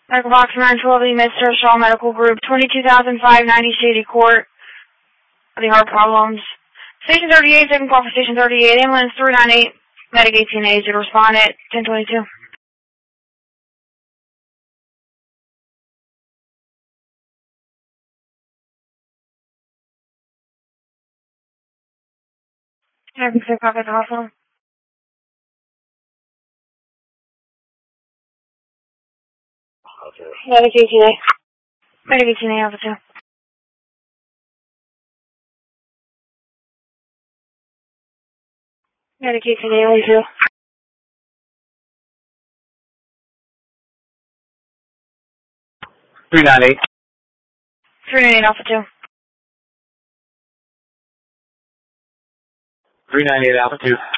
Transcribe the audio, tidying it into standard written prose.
Medical box 912, Mr. Shaw Medical Group, 22,590 Shady Court. Having heart problems. Station 38, second call for Station 38, ambulance 398, medic 18A, should respond at 1022. I can say copy at the hospital. Okay. Medic 18A. Medic 18A, Alpha 2. Medic 18A, Alpha 2. 398. 398, Alpha 2. 398 Alpha 2.